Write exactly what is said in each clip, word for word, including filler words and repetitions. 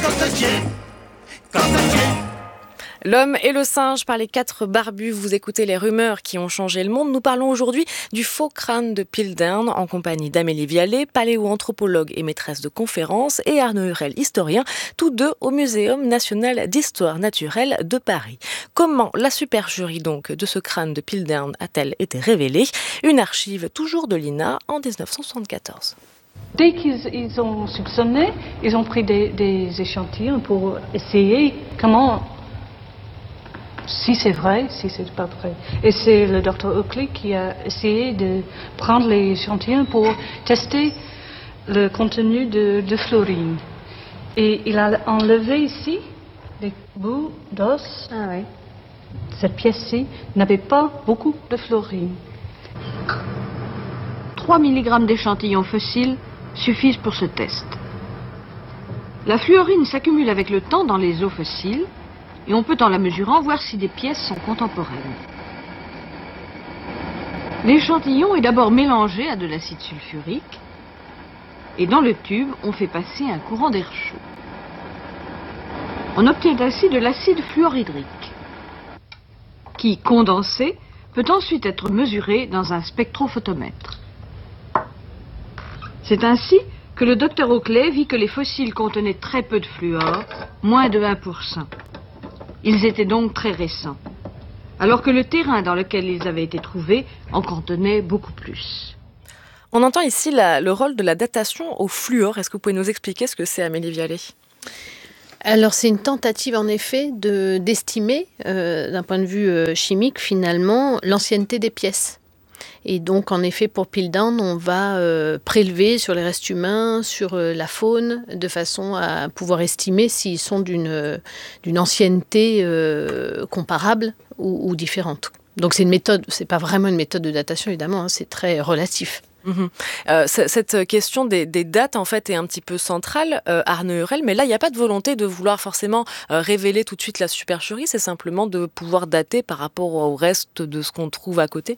L'homme et le singe par les quatre barbus, vous écoutez les rumeurs qui ont changé le monde. Nous parlons aujourd'hui du faux crâne de Piltdown en compagnie d'Amélie Vialet, paléo-anthropologue et maîtresse de conférences, et Arnaud Hurel, historien, tous deux au Muséum national d'histoire naturelle de Paris. Comment la supercherie donc de ce crâne de Piltdown a-t-elle été révélée? Une archive toujours de l'I N A en dix-neuf cent soixante-quatorze. Dès qu'ils ils ont soupçonné, ils ont pris des, des échantillons pour essayer comment... Si c'est vrai, si c'est pas vrai. Et c'est le docteur Oakley qui a essayé de prendre les échantillons pour tester le contenu de, de fluorine. Et il a enlevé ici les bouts d'os. Ah oui. Cette pièce-ci n'avait pas beaucoup de fluorine. trois milligrammes d'échantillons fossiles suffisent pour ce test. La fluorine s'accumule avec le temps dans les os fossiles. Et on peut, en la mesurant, voir si des pièces sont contemporaines. L'échantillon est d'abord mélangé à de l'acide sulfurique, et dans le tube, on fait passer un courant d'air chaud. On obtient ainsi de l'acide fluorhydrique, qui, condensé, peut ensuite être mesuré dans un spectrophotomètre. C'est ainsi que le docteur Oakley vit que les fossiles contenaient très peu de fluor, moins de un pour cent. Ils étaient donc très récents, alors que le terrain dans lequel ils avaient été trouvés en contenait beaucoup plus. On entend ici la, le rôle de la datation au fluor. Est-ce que vous pouvez nous expliquer ce que c'est, Amélie Vialet ? Alors c'est une tentative en effet de, d'estimer, euh, d'un point de vue euh, chimique finalement, l'ancienneté des pièces. Et donc, en effet, pour Piltdown, on va euh, prélever sur les restes humains, sur euh, la faune, de façon à pouvoir estimer s'ils sont d'une, euh, d'une ancienneté euh, comparable ou, ou différente. Donc, c'est une méthode, c'est pas vraiment une méthode de datation, évidemment, hein, c'est très relatif. Mmh. Euh, cette question des, des dates en fait est un petit peu centrale, euh, Arnaud Hurel, mais là il n'y a pas de volonté de vouloir forcément euh, révéler tout de suite la supercherie, c'est simplement de pouvoir dater par rapport au reste de ce qu'on trouve à côté.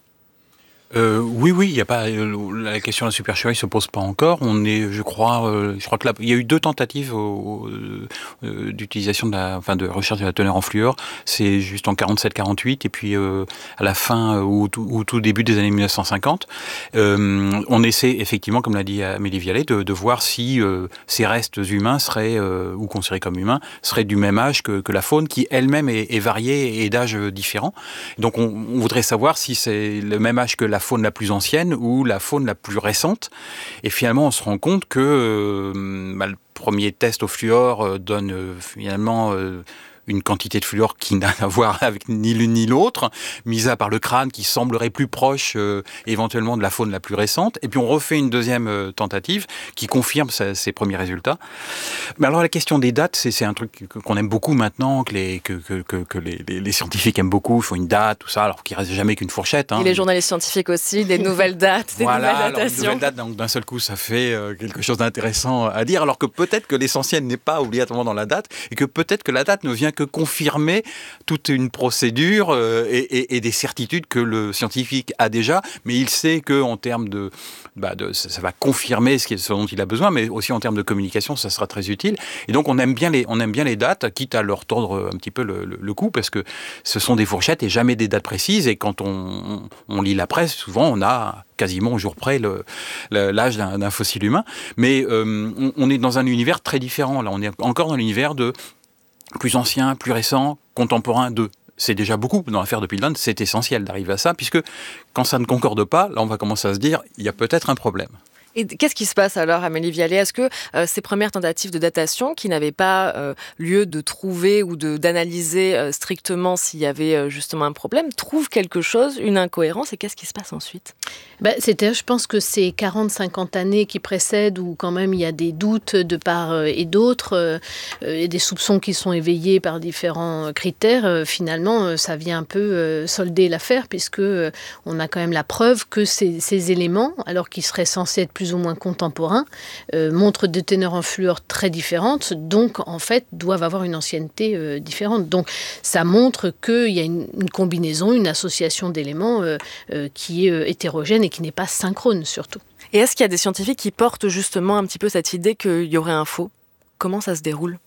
Euh, oui, oui, il y a pas la question de la supercherie se pose pas encore. On est, je crois, euh, je crois que là, il y a eu deux tentatives au, euh, d'utilisation de la, enfin, de recherche de la teneur en fluor. C'est juste en quarante-sept quarante-huit et puis euh, à la fin ou au tout début des années mille neuf cent cinquante, euh, on essaie effectivement, comme l'a dit Amélie Vialet, de, de voir si euh, ces restes humains seraient euh, ou considérés comme humains seraient du même âge que, que la faune, qui elle-même est, est variée et d'âge différent. Donc, on, on voudrait savoir si c'est le même âge que la faune la plus ancienne ou la faune la plus récente. Et finalement, on se rend compte que euh, bah, le premier test au fluor euh, donne euh, finalement euh, une quantité de fluor qui n'a à voir avec ni l'une ni l'autre, mis à part le crâne qui semblerait plus proche euh, éventuellement de la faune la plus récente. Et puis on refait une deuxième euh, tentative qui confirme sa, ses premiers résultats. Mais alors la question des dates, c'est, c'est un truc qu'on aime beaucoup maintenant, que les, que, que, que, que les, les, les scientifiques aiment beaucoup, il faut une date, tout ça, alors qu'il ne reste jamais qu'une fourchette. Hein. Et les journalistes scientifiques aussi, des nouvelles dates, des voilà, nouvelles alors, datations. Une nouvelle date, donc d'un seul coup, ça fait euh, quelque chose d'intéressant à dire, alors que peut-être que l'essentiel n'est pas obligatoirement dans la date, et que peut-être que la date ne vient que confirmer toute une procédure euh, et, et, et des certitudes que le scientifique a déjà, mais il sait qu'en termes de, bah de ça, ça va confirmer ce, qui est, ce dont il a besoin, mais aussi en termes de communication, ça sera très utile. Et donc on aime bien les, on aime bien les dates, quitte à leur tordre un petit peu le, le, le cou, parce que ce sont des fourchettes et jamais des dates précises. Et quand on, on lit la presse, souvent on a quasiment au jour près le, le, l'âge d'un, d'un fossile humain. Mais euh, on, on est dans un univers très différent. Là, on est encore dans l'univers de plus ancien, plus récent, contemporain d'eux. C'est déjà beaucoup dans l'affaire de Piltdown, c'est essentiel d'arriver à ça, puisque quand ça ne concorde pas, là on va commencer à se dire, il y a peut-être un problème. Et qu'est-ce qui se passe alors, Amélie Vialet ? Est-ce que euh, ces premières tentatives de datation, qui n'avaient pas euh, lieu de trouver ou de, d'analyser euh, strictement s'il y avait euh, justement un problème, trouvent quelque chose, une incohérence, et qu'est-ce qui se passe ensuite ? Ben, c'est-à-dire, je pense que ces quarante à cinquante années qui précèdent, où quand même il y a des doutes de part et d'autre, euh, et des soupçons qui sont éveillés par différents critères, euh, finalement, euh, ça vient un peu euh, solder l'affaire, puisque euh, on a quand même la preuve que ces, ces éléments, alors qu'ils seraient censés être plus ou moins contemporains, euh, montrent des teneurs en fluor très différentes, donc en fait doivent avoir une ancienneté euh, différente. Donc ça montre qu'il y a une, une combinaison, une association d'éléments euh, euh, qui est euh, hétérogène et qui n'est pas synchrone surtout. Et est-ce qu'il y a des scientifiques qui portent justement un petit peu cette idée qu'il y aurait un faux ? Comment ça se déroule ?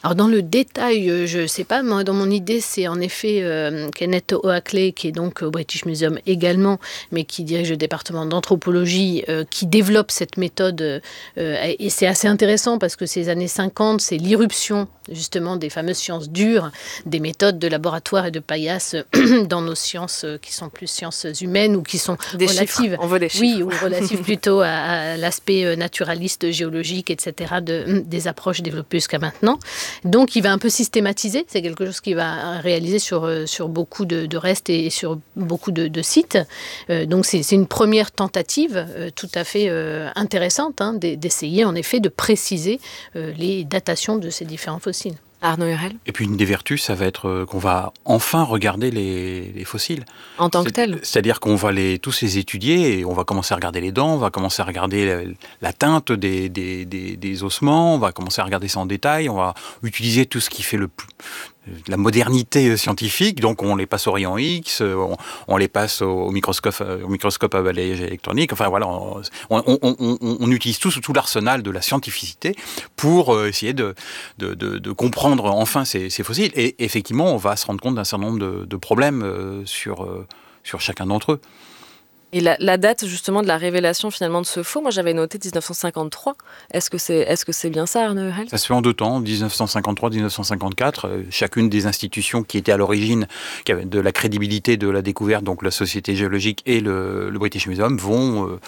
Alors dans le détail, je ne sais pas, moi dans mon idée c'est en effet euh, Kenneth Oakley qui est donc au British Museum également, mais qui dirige le département d'anthropologie, euh, qui développe cette méthode euh, et c'est assez intéressant parce que ces années cinquante, c'est l'irruption justement des fameuses sciences dures, des méthodes de laboratoire et de paillasse dans nos sciences qui sont plus sciences humaines ou qui sont des relatives. Chiffres. On veut des chiffres. Oui, ou relatives plutôt à, à l'aspect naturaliste, géologique, et cetera de, des approches développées jusqu'à maintenant. Donc, il va un peu systématiser. C'est quelque chose qu'il va réaliser sur, sur beaucoup de, de restes et sur beaucoup de, de sites. Euh, donc, c'est, c'est une première tentative euh, tout à fait euh, intéressante hein, d'essayer, en effet, de préciser euh, les datations de ces différents fossiles. Arnaud Hurel. Et puis une des vertus, ça va être qu'on va enfin regarder les, les fossiles. En tant que tel. C'est-à-dire qu'on va les, tous les étudier et on va commencer à regarder les dents, on va commencer à regarder la, la teinte des, des, des, des ossements, on va commencer à regarder ça en détail, on va utiliser tout ce qui fait le plus... la modernité scientifique, donc on les passe au rayon X, on, on les passe au microscope, au microscope à balayage électronique, enfin voilà, on, on, on, on, on utilise tout, tout l'arsenal de la scientificité pour essayer de, de, de, de comprendre enfin ces, ces fossiles. Et effectivement, on va se rendre compte d'un certain nombre de, de problèmes sur, sur chacun d'entre eux. Et la, la date justement de la révélation finalement de ce faux, moi j'avais noté dix-neuf cent cinquante-trois. Est-ce que c'est, est-ce que c'est bien ça, Arnaud Hurel ? Ça se fait en deux temps, dix-neuf cent cinquante-trois dix-neuf cent cinquante-quatre. Euh, chacune des institutions qui étaient à l'origine qui avaient de la crédibilité de la découverte, donc la Société géologique et le, le British Museum, vont... Euh,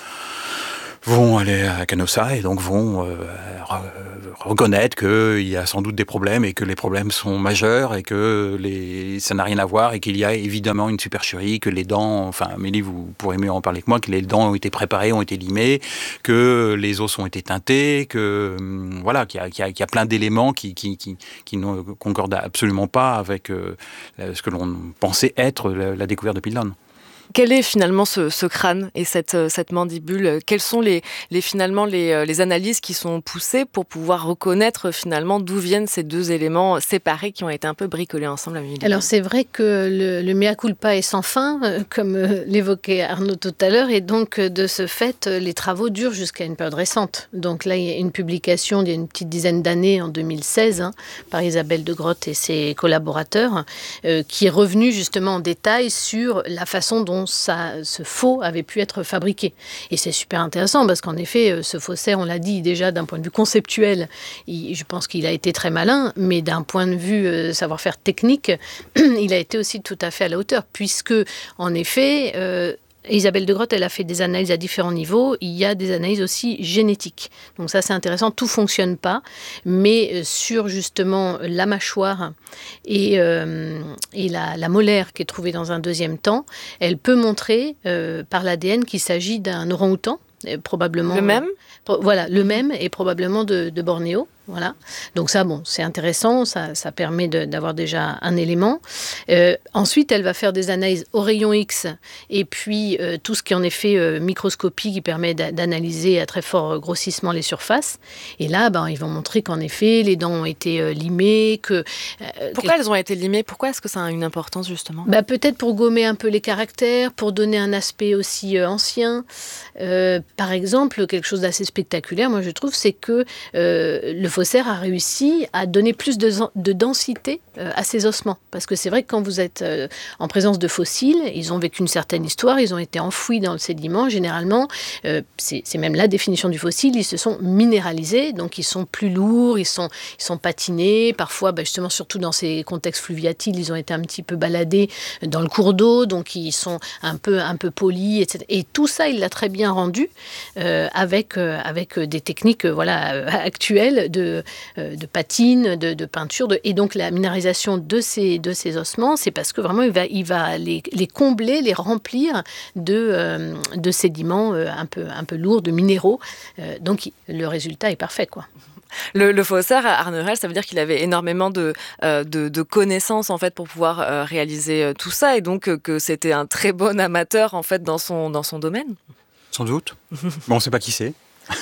vont aller à Canossa et donc vont euh, reconnaître qu'il y a sans doute des problèmes et que les problèmes sont majeurs et que les, ça n'a rien à voir et qu'il y a évidemment une supercherie, que les dents, enfin Amélie vous pourrez mieux en parler que moi, que les dents ont été préparées, ont été limées, que les os ont été teintés, que voilà, qu'il y a, qu'il y a, qu'il y a plein d'éléments qui, qui, qui, qui ne concordent absolument pas avec euh, ce que l'on pensait être la, la découverte de Piltdown. Quel est finalement ce, ce crâne et cette, cette mandibule ? Quelles sont les, les, finalement les, les analyses qui sont poussées pour pouvoir reconnaître finalement d'où viennent ces deux éléments séparés qui ont été un peu bricolés ensemble à milieu ? Alors c'est vrai que le, le mea culpa est sans fin, euh, comme euh, l'évoquait Arnaud tout à l'heure, et donc euh, de ce fait, euh, les travaux durent jusqu'à une période récente. Donc là, il y a une publication d'il y a une petite dizaine d'années, en deux mille seize, hein, par Isabelle de Grotte et ses collaborateurs, euh, qui est revenue justement en détail sur la façon dont Ça, ce faux avait pu être fabriqué. Et c'est super intéressant parce qu'en effet, ce faussaire, on l'a dit déjà d'un point de vue conceptuel, il, je pense qu'il a été très malin, mais d'un point de vue euh, savoir-faire technique, il a été aussi tout à fait à la hauteur, puisque en effet... Euh, Isabelle de Grotte, elle a fait des analyses à différents niveaux. Il y a des analyses aussi génétiques. Donc ça, c'est intéressant. Tout ne fonctionne pas. Mais sur justement la mâchoire et, euh, et la, la molaire qui est trouvée dans un deuxième temps, elle peut montrer euh, par l'A D N qu'il s'agit d'un orang-outan. Probablement, le même euh, Voilà, le même et probablement de, de Bornéo. Voilà. Donc ça, bon, c'est intéressant, ça, ça permet de, d'avoir déjà un élément. Euh, ensuite, elle va faire des analyses au rayon X et puis euh, tout ce qui est en effet euh, microscopie qui permet d'a- d'analyser à très fort grossissement les surfaces. Et là, ben, ils vont montrer qu'en effet, les dents ont été euh, limées. Que, euh, Pourquoi quel... elles ont été limées ? Pourquoi est-ce que ça a une importance justement ? Ben, peut-être pour gommer un peu les caractères, pour donner un aspect aussi euh, ancien. Euh, par exemple, quelque chose d'assez spectaculaire, moi je trouve, c'est que euh, le faussaire a réussi à donner plus de, de densité euh, à ses ossements. Parce que c'est vrai que quand vous êtes euh, en présence de fossiles, ils ont vécu une certaine histoire, ils ont été enfouis dans le sédiment. Généralement, euh, c'est, c'est même la définition du fossile, ils se sont minéralisés, donc ils sont plus lourds, ils sont, ils sont patinés. Parfois, bah, justement, surtout dans ces contextes fluviatiles, ils ont été un petit peu baladés dans le cours d'eau, donc ils sont un peu, un peu polis, et cetera. Et tout ça, il l'a très bien rendu euh, avec, euh, avec des techniques euh, voilà, euh, actuelles de, euh, de patine, de, de peinture. De, et donc la minéralisation de ces, de ces ossements, c'est parce que vraiment il va, il va les, les combler, les remplir de, euh, de sédiments euh, un, peu, un peu lourds, de minéraux. Euh, donc le résultat est parfait, quoi. Le, le faussaire, Arnaud Hurel, ça veut dire qu'il avait énormément de, euh, de, de connaissances en fait, pour pouvoir euh, réaliser euh, tout ça et donc euh, que c'était un très bon amateur en fait, dans, son, dans son domaine. Sans doute. Bon, on ne sait pas qui c'est.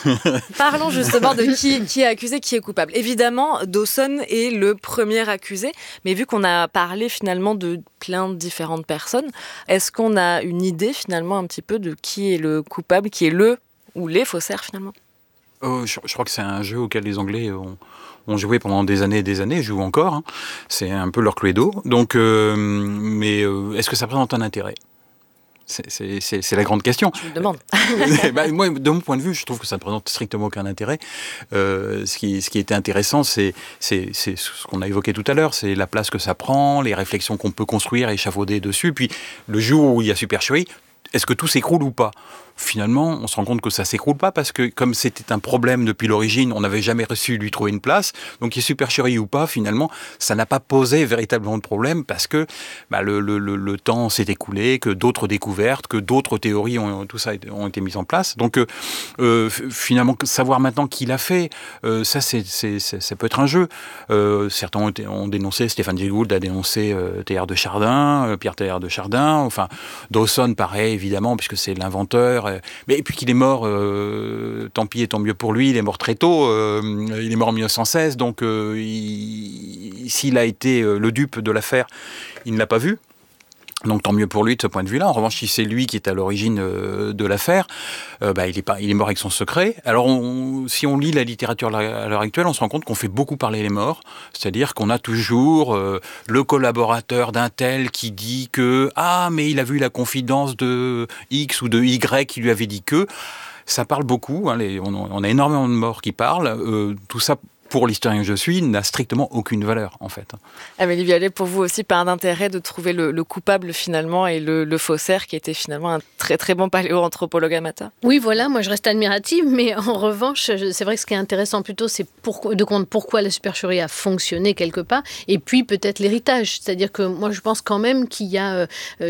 Parlons justement de qui, qui est accusé, qui est coupable. Évidemment, Dawson est le premier accusé, mais vu qu'on a parlé finalement de plein de différentes personnes, est-ce qu'on a une idée finalement un petit peu de qui est le coupable, qui est le ou les faussaires finalement ? Oh, je, je crois que c'est un jeu auquel les Anglais ont, ont joué pendant des années et des années, jouent encore. Hein. C'est un peu leur credo. Donc, euh, mais euh, est-ce que ça présente un intérêt ? C'est, c'est, c'est, c'est la grande question. Je me demande. bah, moi, de mon point de vue, je trouve que ça ne présente strictement aucun intérêt. Euh, ce, qui, ce qui était intéressant, c'est, c'est, c'est ce qu'on a évoqué tout à l'heure, c'est la place que ça prend, les réflexions qu'on peut construire et échafauder dessus. Puis le jour où il y a supercherie, est-ce que tout s'écroule ou pas ? Finalement, on se rend compte que ça s'écroule pas parce que comme c'était un problème depuis l'origine, on n'avait jamais réussi lui trouver une place. Donc, qu'il y ait supercherie ou pas, finalement, ça n'a pas posé véritablement de problème parce que bah, le, le, le, le temps s'est écoulé, que d'autres découvertes, que d'autres théories, ont, tout ça ont été mises en place. Donc, euh, finalement, savoir maintenant qui l'a fait, euh, ça, c'est, c'est, c'est, ça peut être un jeu. Euh, certains ont, été, ont dénoncé, Stéphane Jay Gould a dénoncé euh, Teilhard de Chardin, euh, Pierre Teilhard de Chardin. Enfin, Dawson, pareil, évidemment, puisque c'est l'inventeur. Mais et puis qu'il est mort, euh, tant pis et tant mieux pour lui, il est mort très tôt, euh, il est mort en mille neuf cent seize, donc euh, il, s'il a été euh, le dupe de l'affaire, il ne l'a pas vu. Donc tant mieux pour lui de ce point de vue-là. En revanche, si c'est lui qui est à l'origine euh, de l'affaire, euh, bah, il est pas, il est mort avec son secret. Alors on, si on lit la littérature à l'heure actuelle, on se rend compte qu'on fait beaucoup parler les morts. C'est-à-dire qu'on a toujours euh, le collaborateur d'un tel qui dit que ah mais il a vu la confidence de X ou de Y qui lui avait dit que. Ça parle beaucoup. Hein, les, on, on a énormément de morts qui parlent. Euh, tout ça. Pour l'historien que je suis, n'a strictement aucune valeur, en fait. Amélie Vialet, pour vous aussi, pas d'intérêt de trouver le, le coupable, finalement, et le, le faussaire, qui était finalement un très très bon paléoanthropologue amateur. Oui, voilà, moi je reste admirative, mais en revanche, c'est vrai que ce qui est intéressant plutôt, c'est pour, de comprendre pourquoi la supercherie a fonctionné quelque part, et puis peut-être l'héritage. C'est-à-dire que moi, je pense quand même qu'il y a... Euh,